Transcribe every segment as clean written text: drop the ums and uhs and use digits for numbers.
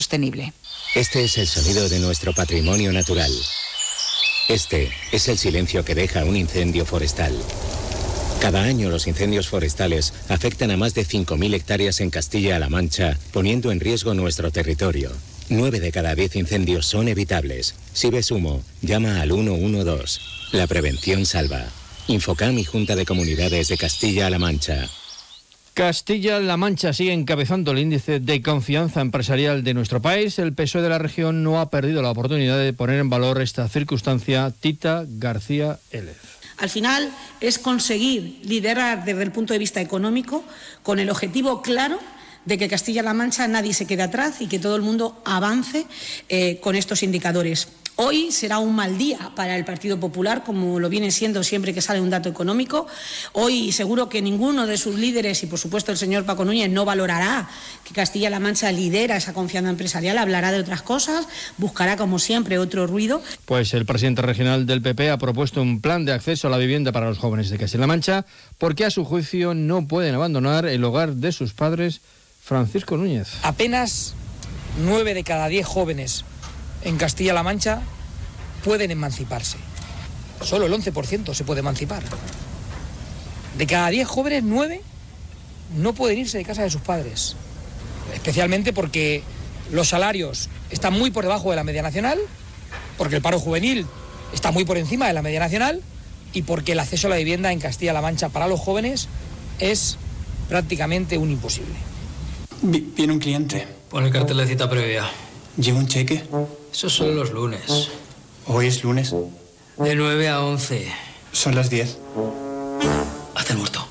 sostenible. Este es el sonido de nuestro patrimonio natural. Este es el silencio que deja un incendio forestal. Cada año los incendios forestales afectan a más de 5.000 hectáreas en Castilla-La Mancha, poniendo en riesgo nuestro territorio. 9 de cada 10 incendios son evitables. Si ves humo, llama al 112. La prevención salva. Infocam y Junta de Comunidades de Castilla-La Mancha. Castilla-La Mancha sigue encabezando el índice de confianza empresarial de nuestro país. El PSOE de la región no ha perdido la oportunidad de poner en valor esta circunstancia. Tita García Élez. Al final es conseguir liderar desde el punto de vista económico con el objetivo claro de que Castilla-La Mancha nadie se quede atrás y que todo el mundo avance con estos indicadores. Hoy será un mal día para el Partido Popular, como lo viene siendo siempre que sale un dato económico. Hoy seguro que ninguno de sus líderes, y por supuesto el señor Paco Núñez, no valorará que Castilla-La Mancha lidera esa confianza empresarial, hablará de otras cosas, buscará como siempre otro ruido. Pues el presidente regional del PP ha propuesto un plan de acceso a la vivienda para los jóvenes de Castilla-La Mancha, porque a su juicio no pueden abandonar el hogar de sus padres. Francisco Núñez. Apenas 9 de cada 10 jóvenes en Castilla-La Mancha pueden emanciparse. Solo el 11% se puede emancipar. De cada 10 jóvenes, 9 no pueden irse de casa de sus padres. Especialmente porque los salarios están muy por debajo de la media nacional, porque el paro juvenil está muy por encima de la media nacional y porque el acceso a la vivienda en Castilla-La Mancha para los jóvenes es prácticamente un imposible. Viene un cliente. Pon el cartel de cita previa. ¿Lleva un cheque? Eso solo los lunes. ¿Hoy es lunes? De 9 a 11. Son las 10. Haz el muerto.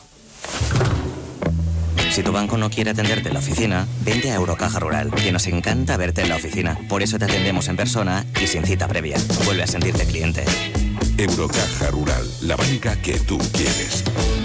Si tu banco no quiere atenderte en la oficina, vente a Eurocaja Rural, que nos encanta verte en la oficina. Por eso te atendemos en persona y sin cita previa. Vuelve a sentirte cliente. Eurocaja Rural, la banca que tú quieres.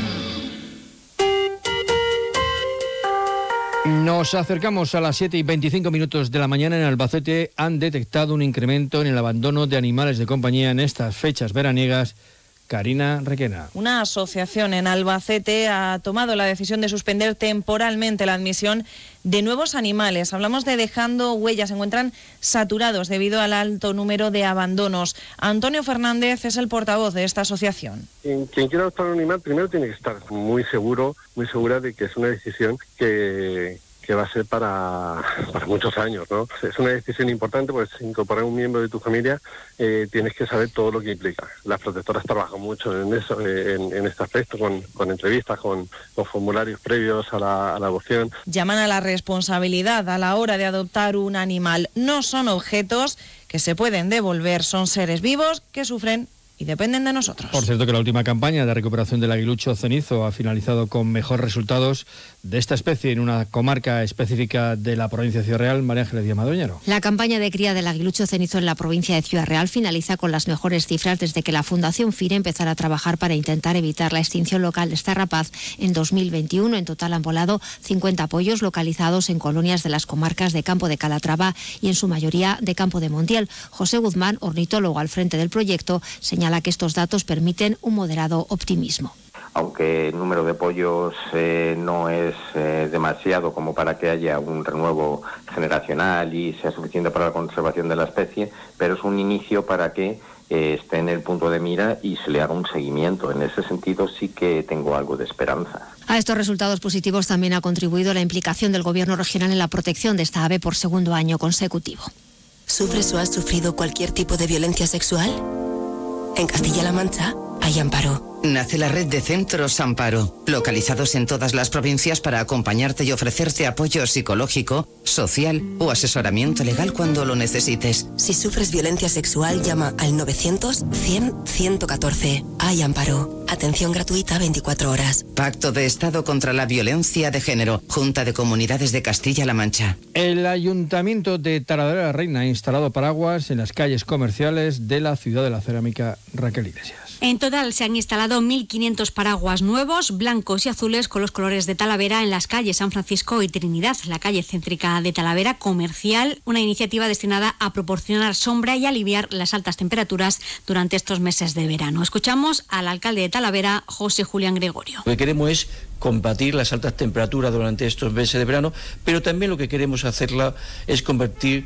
Nos acercamos a las 7:25 de la mañana. En Albacete han detectado un incremento en el abandono de animales de compañía en estas fechas veraniegas. Karina Requena. Una asociación en Albacete ha tomado la decisión de suspender temporalmente la admisión de nuevos animales. Hablamos de Dejando Huellas. Se encuentran saturados debido al alto número de abandonos. Antonio Fernández es el portavoz de esta asociación. Quien quiera adoptar un animal primero tiene que estar muy segura de que es una decisión que va a ser para muchos años, ¿no? Es una decisión importante, pues incorporar un miembro de tu familia tienes que saber todo lo que implica. Las protectoras trabajan mucho en eso, en este aspecto, con entrevistas, con los formularios previos a la adopción. Llaman a la responsabilidad a la hora de adoptar un animal. No son objetos que se pueden devolver, son seres vivos que sufren y dependen de nosotros. Por cierto que la última campaña de recuperación del aguilucho cenizo ha finalizado con mejores resultados de esta especie en una comarca específica de la provincia de Ciudad Real. María Ángeles Díaz Madueñero. La campaña de cría del aguilucho cenizo en la provincia de Ciudad Real finaliza con las mejores cifras desde que la Fundación FIRE empezara a trabajar para intentar evitar la extinción local de esta rapaz en 2021. En total han volado 50 pollos localizados en colonias de las comarcas de Campo de Calatrava y en su mayoría de Campo de Montiel. José Guzmán, ornitólogo al frente del proyecto, señala que estos datos permiten un moderado optimismo. Aunque el número de pollos no es demasiado como para que haya un renuevo generacional y sea suficiente para la conservación de la especie, pero es un inicio para que esté en el punto de mira y se le haga un seguimiento. En ese sentido sí que tengo algo de esperanza. A estos resultados positivos también ha contribuido la implicación del Gobierno regional en la protección de esta ave por segundo año consecutivo. ¿Sufres o has sufrido cualquier tipo de violencia sexual? En Castilla-La Mancha hay Amparo. Nace la red de centros Amparo, localizados en todas las provincias para acompañarte y ofrecerte apoyo psicológico, social o asesoramiento legal cuando lo necesites. Si sufres violencia sexual, llama al 900-100-114. Hay Amparo. Atención gratuita 24 horas. Pacto de Estado contra la Violencia de Género. Junta de Comunidades de Castilla-La Mancha. El Ayuntamiento de Talavera de la Reina ha instalado paraguas en las calles comerciales de la ciudad de la cerámica. Raquel Iglesias. En total se han instalado 1.500 paraguas nuevos, blancos y azules, con los colores de Talavera en las calles San Francisco y Trinidad, la calle céntrica de Talavera comercial, una iniciativa destinada a proporcionar sombra y aliviar las altas temperaturas durante estos meses de verano. Escuchamos al alcalde de Talavera, José Julián Gregorio. Lo que queremos es combatir las altas temperaturas durante estos meses de verano, pero también lo que queremos hacerla es convertir